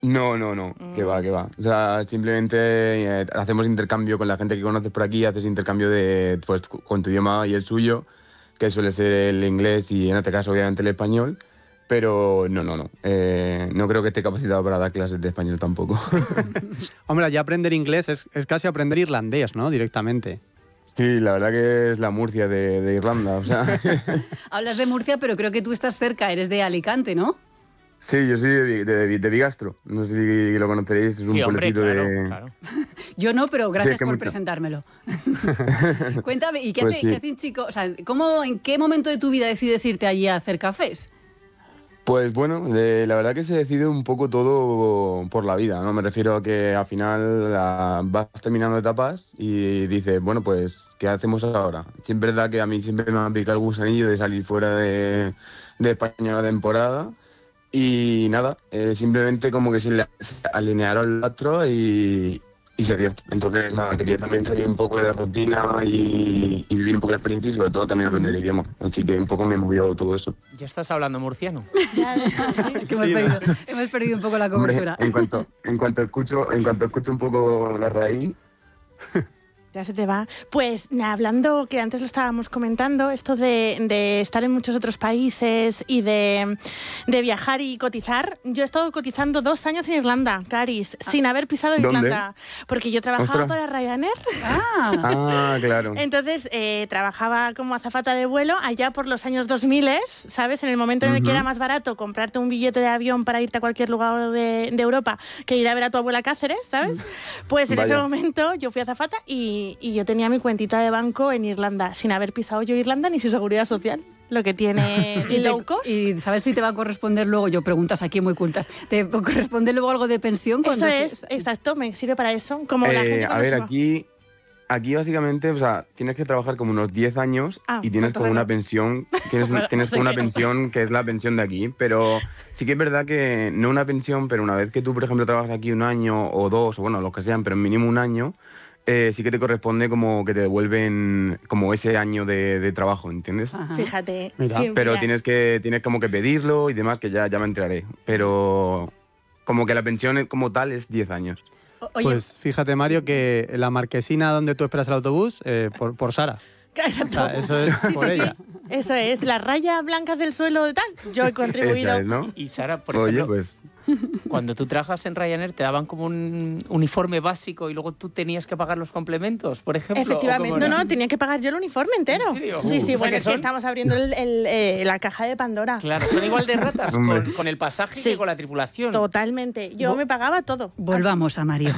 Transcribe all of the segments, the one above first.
No, no, no, que va, que va. O sea, simplemente hacemos intercambio con la gente que conoces por aquí, haces intercambio de, pues, con tu idioma y el suyo, que suele ser el inglés y en este caso obviamente el español, pero no, no, no. No creo que esté capacitado para dar clases de español tampoco. Hombre, allá aprender inglés es casi aprender irlandés, ¿no? Directamente. Sí, la verdad que es la Murcia de Irlanda, o sea. Hablas de Murcia, pero creo que tú estás cerca, eres de Alicante, ¿no? Sí, yo soy de Bigastro, no sé si lo conoceréis, es un Sí, hombre, pueblecito claro, de... claro. Yo no, pero gracias que por mucho. presentármelo. Cuéntame, ¿y qué, Pues hace, sí. qué hace un chico? O sea, ¿en qué momento de tu vida decides irte allí a hacer cafés? Pues bueno, la verdad que se decide un poco todo por la vida, ¿no? Me refiero a que al final vas terminando etapas y dices, bueno, pues, ¿qué hacemos ahora? Sí, es verdad que a mí siempre me ha picado el gusanillo de salir fuera de España una temporada y nada, simplemente como que se alinearon los astros y se dio. Entonces, nada, quería también salir un poco de la rutina y vivir un poco la experiencia y sobre todo también aprender el idioma. Así que un poco me movió todo eso. Ya estás hablando murciano. Que hemos perdido un poco la Hombre, cobertura. en cuanto escucho un poco la raíz, Ya se te va. Pues hablando, que antes lo estábamos comentando, esto de estar en muchos otros países y de viajar y cotizar. Yo he estado cotizando 2 años en Irlanda, Caris, sin haber pisado ¿Dónde? Irlanda. Porque yo trabajaba Ostras. para Ryanair. Ah, claro. Entonces, trabajaba como azafata de vuelo allá por los años 2000, ¿sabes? En el momento en el que era más barato comprarte un billete de avión para irte a cualquier lugar de Europa que ir a ver a tu abuela a Cáceres, ¿sabes? Pues en ese Vaya. momento yo fui azafata y yo tenía mi cuentita de banco en Irlanda, sin haber pisado yo Irlanda ni su seguridad social, lo que tiene el low cost. Y sabes si te va a corresponder luego, yo preguntas aquí muy cultas, ¿te corresponde luego algo de pensión? Eso es, exacto, me sirve para eso. Como la gente A ver, cuando se va. aquí básicamente, o sea, tienes que trabajar como unos 10 años Ah, y tienes pues como una entonces pensión, tienes Bueno, como sé una que no. pensión que es la pensión de aquí, pero sí que es verdad que no una pensión, pero una vez que tú, por ejemplo, trabajas aquí 1 año o 2, o bueno, los que sean, pero mínimo 1 año, sí que te corresponde como que te devuelven como ese año de trabajo, ¿entiendes? Ajá. Fíjate. Mira. sí, Pero mira. tienes como que pedirlo y demás, que ya me enteraré. Pero como que la pensión como tal es 10 años. Oye, Pues fíjate, Mario, que la marquesina donde tú esperas el autobús, por Sara. O sea, eso es por ella. Eso es, las rayas blancas del suelo de tal. Yo he contribuido. Esa es, ¿no? Y Sara, por Oye, ejemplo, pues cuando tú trabajas en Ryanair te daban como un uniforme básico y luego tú tenías que pagar los complementos, por ejemplo. ¿o Efectivamente, cómo era? no, tenía que pagar yo el uniforme entero. ¿En serio? Sí, O sea, bueno, que es que son- estamos abriendo la caja de Pandora. Claro, son igual de ratas Hombre. con el pasaje Sí. que con la tripulación. Totalmente. Yo me pagaba todo. volvamos a Mario.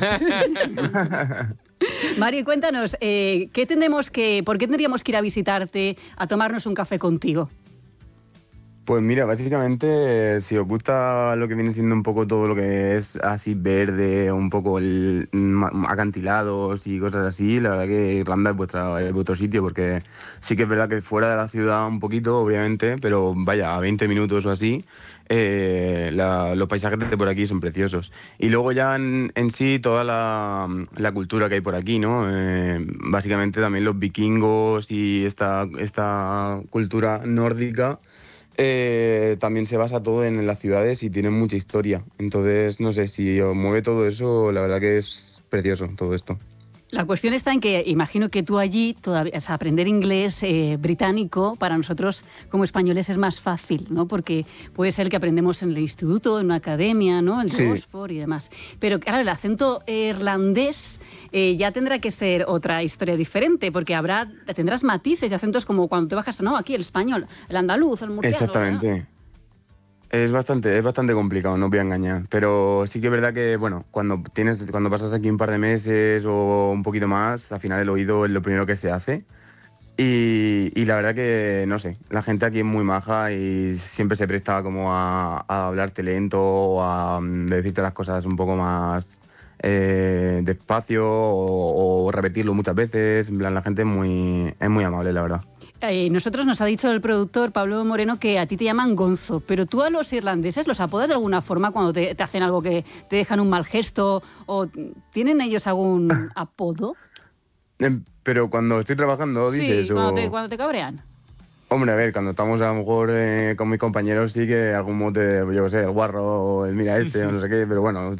Mario, cuéntanos, ¿por qué tendríamos que ir a visitarte, a tomarnos un café contigo? Pues mira, básicamente, si os gusta lo que viene siendo un poco todo lo que es así verde, un poco acantilados y cosas así, la verdad que Irlanda es vuestro sitio, porque sí que es verdad que fuera de la ciudad un poquito, obviamente, pero vaya, a 20 minutos o así, los paisajes de por aquí son preciosos. Y luego ya en sí toda la cultura que hay por aquí, ¿no? Básicamente también los vikingos y esta cultura nórdica. También se basa todo en las ciudades y tienen mucha historia. Entonces, no sé, si os mueve todo eso, la verdad que es precioso todo esto. La cuestión está en que imagino que tú allí todavía, o sea, aprender inglés británico para nosotros como españoles es más fácil, ¿no? Porque puede ser que aprendemos en el instituto, en una academia, ¿no? En Sí. Oxford y demás. Pero claro, el acento irlandés ya tendrá que ser otra historia diferente, porque tendrás matices y acentos como cuando te bajas, no, aquí el español, el andaluz, el murciano. Exactamente. Es bastante complicado, no os voy a engañar. Pero sí que es verdad que, bueno, cuando pasas aquí un par de meses o un poquito más, al final el oído es lo primero que se hace. Y la verdad que, no sé, la gente aquí es muy maja y siempre se presta como a hablarte lento o a decirte las cosas un poco más despacio o repetirlo muchas veces. En plan, la gente es muy amable, la verdad. Nosotros nos ha dicho el productor Pablo Moreno que a ti te llaman Gonzo, pero tú a los irlandeses los apodas de alguna forma cuando te hacen algo que te dejan un mal gesto o tienen ellos algún apodo. Pero cuando estoy trabajando, dices, Sí, cuando te cabrean. Hombre, a ver, cuando estamos a lo mejor con mis compañeros sí que algún mote, yo qué sé, el guarro, o el mira este, o no sé qué, pero bueno,